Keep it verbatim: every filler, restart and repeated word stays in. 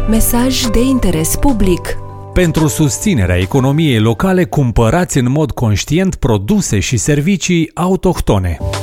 Mesaj de interes public. Pentru susținerea economiei locale, cumpărați în mod conștient produse și servicii autohtone.